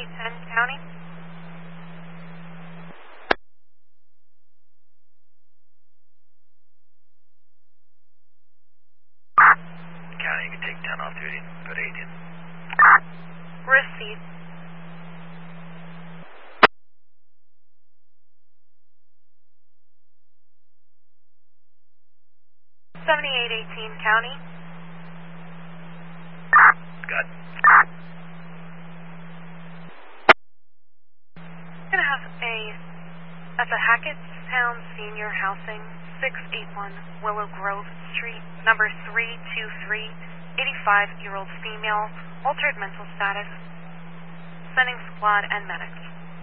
10 County. County, you can take 10 off duty, put 8 in. Receive. County. Got it. Gonna have at the Hackettstown Senior Housing, 681 Willow Grove Street, number 323, 85-year-old female, altered mental status. Sending squad and medics.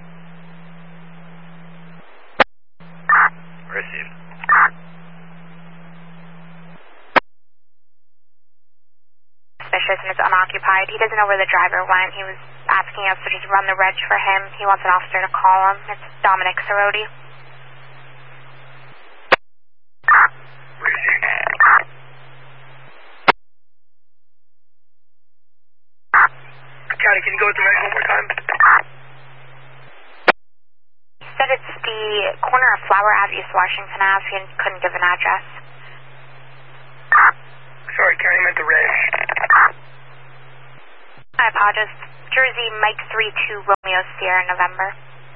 Received. Suspicious and it's unoccupied. He doesn't know where the driver went. He was asking us to just run the reg for him. He wants an officer to call him. It's Dominic Cerroti. Received. County, can you go with the reg one more time? He said it's the corner of Flower Ave, East Washington Ave. He couldn't give an address. Sorry, County, meant the reg. I apologize. Jersey Mike 32 Romeo Sierra November.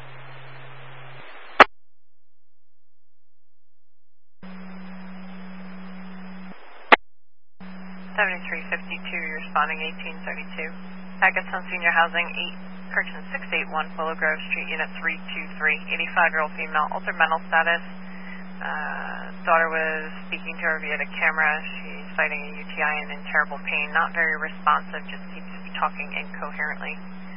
You're responding 1832. Hackettstown Senior Housing, 681 Willow Grove Street, Unit 323, 85-year-old female, altered mental status. Daughter was speaking to her via the camera. She's fighting a UTI and in terrible pain. Not very responsive, just seems to be talking incoherently.